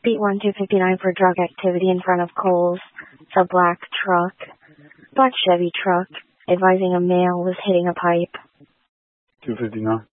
Beat 1 259 for drug activity in front of Kohl's. It's a black Chevy truck, advising a male was hitting a pipe. 259.